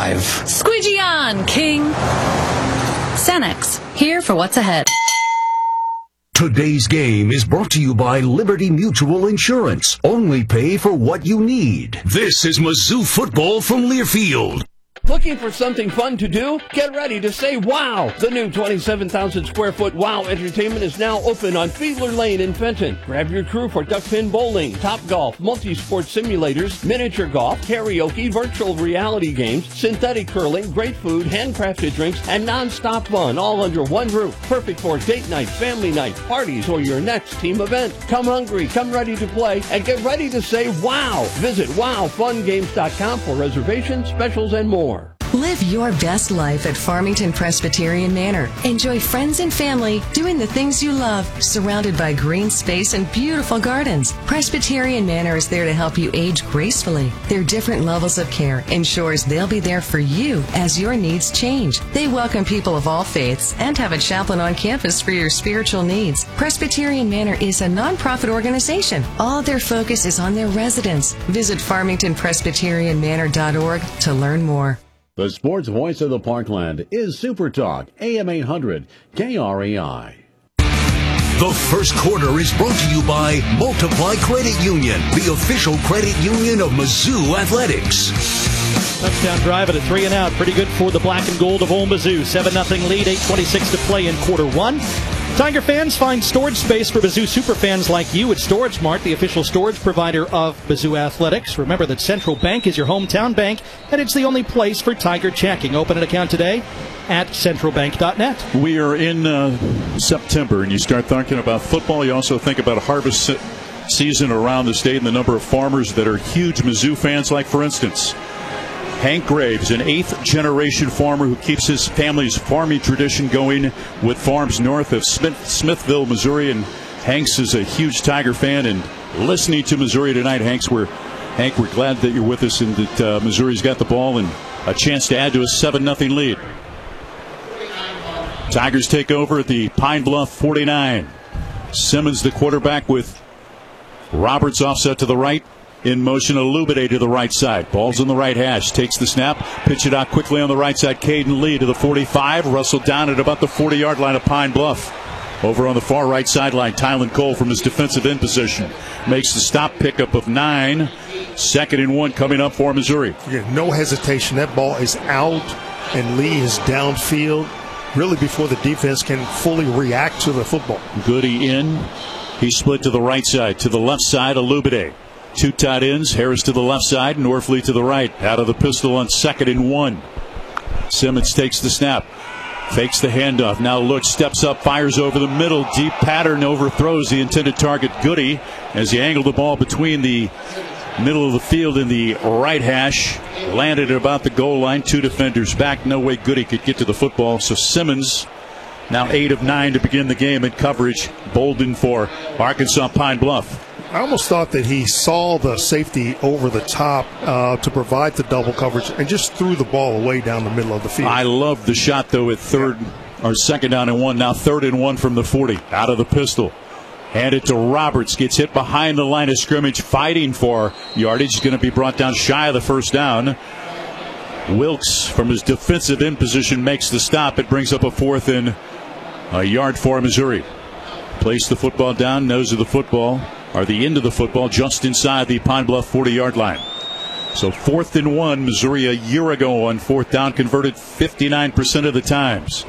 drive. Squeegee on, King. Cenex, here for what's ahead. Today's game is brought to you by Liberty Mutual Insurance. Only pay for what you need. This is Mizzou football from Learfield. Looking for something fun to do? Get ready to say wow! The new 27,000 square foot WOW Entertainment is now open on Fiedler Lane in Fenton. Grab your crew for duckpin bowling, top golf, multi-sport simulators, miniature golf, karaoke, virtual reality games, synthetic curling, great food, handcrafted drinks, and non-stop fun all under one roof. Perfect for date night, family night, parties, or your next team event. Come hungry, come ready to play, and get ready to say wow! Visit wowfungames.com for reservations, specials, and more. Live your best life at Farmington Presbyterian Manor. Enjoy friends and family doing the things you love, surrounded by green space and beautiful gardens. Presbyterian Manor is there to help you age gracefully. Their different levels of care ensures they'll be there for you as your needs change. They welcome people of all faiths and have a chaplain on campus for your spiritual needs. Presbyterian Manor is a nonprofit organization. All their focus is on their residents. Visit farmingtonpresbyterianmanor.org to learn more. The sports voice of the Parkland is Super Talk, AM 800, KREI. The first quarter is brought to you by Multiply Credit Union, the official credit union of Mizzou Athletics. Touchdown drive at a 3-and-out. Pretty good for the black and gold of Ole Mizzou. 7-0 lead, 8:26 to play in quarter one. Tiger fans, find storage space for Mizzou superfans like you at Storage Mart, the official storage provider of Mizzou Athletics. Remember that Central Bank is your hometown bank, and it's the only place for Tiger checking. Open an account today at centralbank.net. We are in September, and you start thinking about football. You also think about harvest season around the state and the number of farmers that are huge Mizzou fans, like, for instance, Hank Graves, an 8th-generation farmer who keeps his family's farming tradition going with farms north of Smithville, Missouri. And Hanks is a huge Tiger fan and listening to Missouri tonight. Hank, we're glad that you're with us and that Missouri's got the ball and a chance to add to a 7-0 lead. Tigers take over at the Pine Bluff 49. Simmons, the quarterback, with Roberts offset to the right. In motion, Alubide to the right side. Ball's on the right hash. Takes the snap. Pitch it out quickly on the right side. Caden Lee to the 45. Russell down at about the 40-yard line of Pine Bluff. Over on the far right sideline, Tylen Cole from his defensive end position makes the stop, pickup of 9. 2nd and 1 coming up for Missouri. No hesitation. That ball is out, and Lee is downfield really before the defense can fully react to the football. Goody in. He split to the right side. To the left side, Alubide. 2 tight ends, Harris to the left side, Norfleet to the right. Out of the pistol on 2nd and 1. Simmons takes the snap, fakes the handoff, now looks, steps up, fires over the middle. Deep pattern, overthrows the intended target, Goody, as he angled the ball between the middle of the field and the right hash. Landed at about the goal line. 2 defenders back. No way Goody could get to the football. So Simmons, now 8 of 9 to begin the game in coverage. Bolden for Arkansas Pine Bluff. I almost thought that he saw the safety over the top to provide the double coverage and just threw the ball away down the middle of the field. I love the shot, though, at 2nd down and 1. Now 3rd and 1 from the 40. Out of the pistol. Hand it to Roberts. Gets hit behind the line of scrimmage, fighting for yardage. Going to be brought down shy of the first down. Wilkes, from his defensive end position, makes the stop. It brings up a 4th and a yard for Missouri. Place the football down, nose of the football, or the end of the football, just inside the Pine Bluff 40-yard line. So 4th and 1, Missouri a year ago on 4th down converted 59% of the times.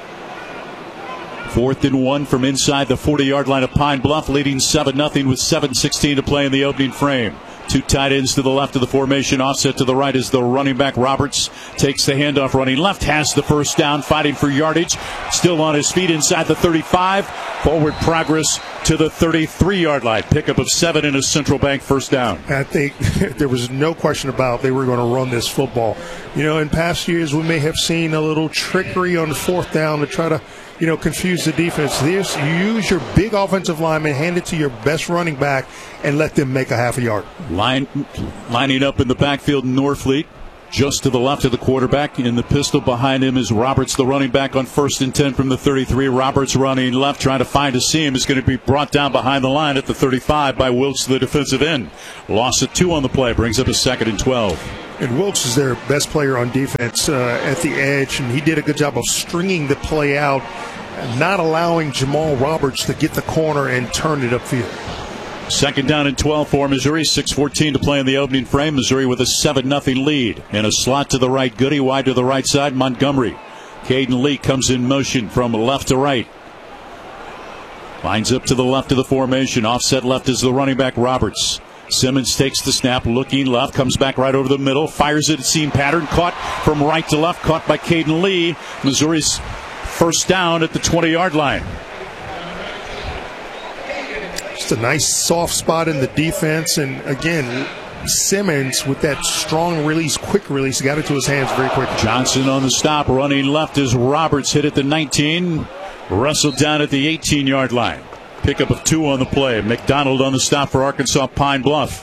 4th and 1 from inside the 40-yard line of Pine Bluff, leading 7-0 with 7:16 to play in the opening frame. 2 tight ends to the left of the formation. Offset to the right is the running back. Roberts takes the handoff, running left, has the first down, fighting for yardage. Still on his feet inside the 35. Forward progress to the 33-yard line. Pickup of 7 in a Central Bank first down. I think there was no question about they were going to run this football. You know, in past years we may have seen a little trickery on the 4th down to try to, confuse the defense. This, you use your big offensive lineman, hand it to your best running back, and let them make a half a yard. Lining up in the backfield, Norfleet, just to the left of the quarterback. In the pistol behind him is Roberts, the running back, on 1st and 10 from the 33. Roberts running left, trying to find a seam. Is going to be brought down behind the line at the 35 by Wilkes, the defensive end. Loss of 2 on the play, brings up a 2nd and 12. And Wilkes is their best player on defense at the edge, and he did a good job of stringing the play out, not allowing Jamal Roberts to get the corner and turn it upfield. Second down and 12 for Missouri. 6:14 to play in the opening frame. Missouri with a 7-0 lead. In a slot to the right, Goody wide to the right side, Montgomery. Caden Lee comes in motion from left to right. Lines up to the left of the formation. Offset left is the running back, Roberts. Simmons takes the snap, looking left, comes back right over the middle, fires it at seam pattern, caught from right to left, caught by Caden Lee. Missouri's first down at the 20-yard line. Just a nice soft spot in the defense, and again, Simmons with that strong release, quick release, got it to his hands very quickly. Johnson on the stop, running left as Roberts hit at the 19, wrestled down at the 18-yard line. Pickup of 2 on the play. McDonald on the stop for Arkansas Pine Bluff.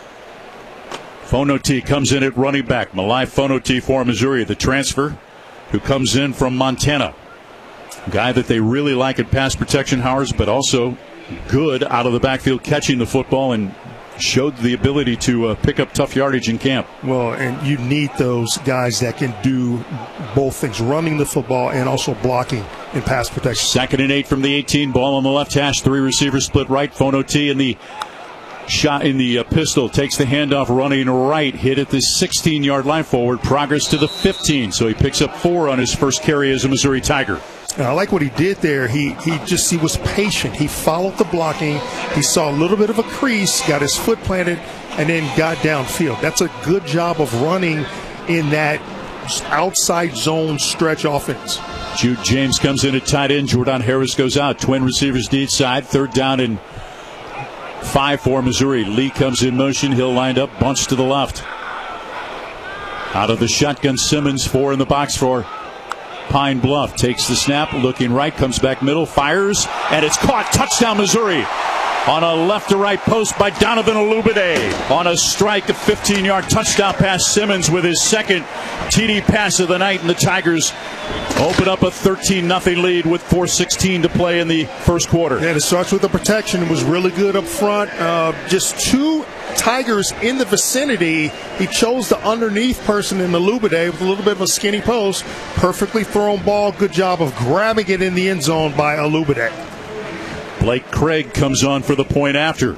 Fonoti comes in at running back. Malai Fonoti for Missouri, the transfer who comes in from Montana. Guy that they really like at pass protection, Howers, but also good out of the backfield catching the football and showed the ability to pick up tough yardage in camp. Well, and you need those guys that can do both things, running the football and also blocking in pass protection. 2nd and 8 from the 18. Ball on the left hash. 3 receivers split right. Fonoti in the shot in the pistol. Takes the handoff running right. Hit at the 16-yard line forward. Progress to the 15. So he picks up 4 on his first carry as a Missouri Tiger. And I like what he did there. He was patient. He followed the blocking. He saw a little bit of a crease, got his foot planted, and then got downfield. That's a good job of running in that outside zone stretch offense. Jude James comes in at tight end. Jordan Harris goes out. Twin receivers deep side. 3rd down and 5 for Missouri. Lee comes in motion. Hill lined up. Bunch to the left. Out of the shotgun, Simmons. 4 in the box for Pine Bluff. Takes the snap. Looking right. Comes back middle. Fires. And it's caught. Touchdown Missouri. On a left to right post by Donovan Olubide. On a strike, a 15-yard touchdown pass. Simmons with his second TD pass of the night, and the Tigers open up a 13-0 lead with 4:16 to play in the first quarter. Yeah, it starts with the protection. It was really good up front. Just 2 Tigers in the vicinity. He chose the underneath person in the Olubide with a little bit of a skinny post. Perfectly thrown ball. Good job of grabbing it in the end zone by Olubide. Blake Craig comes on for the point after.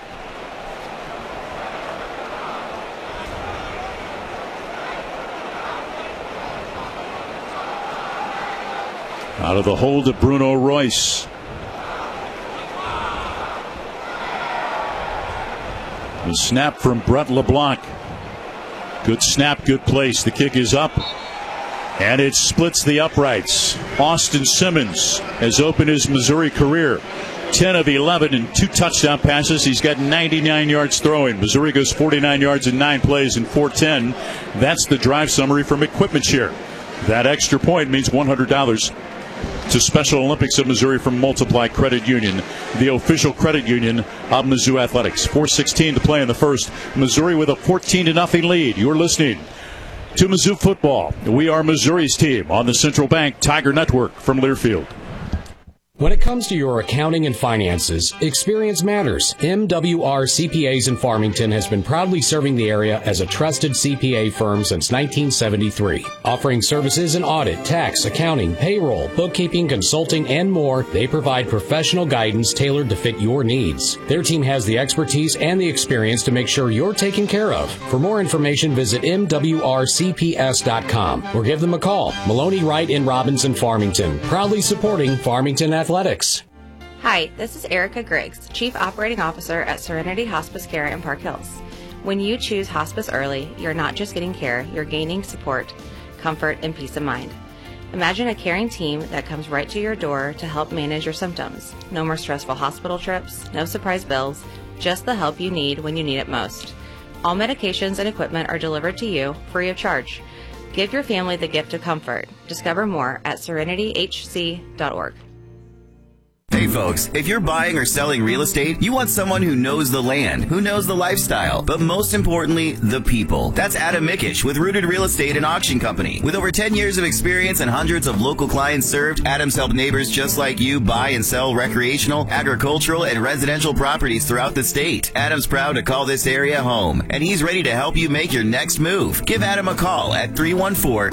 Out of the hold of Bruno Royce. The snap from Brett LeBlanc. Good snap, good place. The kick is up. And it splits the uprights. Austin Simmons has opened his Missouri career. 10 of 11 and 2 touchdown passes. He's got 99 yards throwing. Missouri goes 49 yards in 9 plays in 4:10. That's the drive summary from Equipment Share. That extra point means $100 to Special Olympics of Missouri from Multiply Credit Union, the official credit union of Mizzou Athletics. 4:16 to play in the first. Missouri with a 14-0 lead. You're listening to Mizzou football. We are Missouri's team on the Central Bank Tiger Network from Learfield. When it comes to your accounting and finances, experience matters. MWR CPAs in Farmington has been proudly serving the area as a trusted CPA firm since 1973. Offering services in audit, tax, accounting, payroll, bookkeeping, consulting, and more, they provide professional guidance tailored to fit your needs. Their team has the expertise and the experience to make sure you're taken care of. For more information, visit MWRCPS.com or give them a call. Maloney Wright in Robinson, Farmington, proudly supporting Farmington Athletics. Hi, this is Erica Griggs, Chief Operating Officer at Serenity Hospice Care in Park Hills. When you choose hospice early, you're not just getting care, you're gaining support, comfort, and peace of mind. Imagine a caring team that comes right to your door to help manage your symptoms. No more stressful hospital trips, no surprise bills, just the help you need when you need it most. All medications and equipment are delivered to you free of charge. Give your family the gift of comfort. Discover more at serenityhc.org. Hey folks, if you're buying or selling real estate, you want someone who knows the land, who knows the lifestyle, but most importantly, the people. That's Adam Mickish with Rooted Real Estate and Auction Company. With over 10 years of experience and hundreds of local clients served, Adam's helped neighbors just like you buy and sell recreational, agricultural, and residential properties throughout the state. Adam's proud to call this area home, and he's ready to help you make your next move. Give Adam a call at 314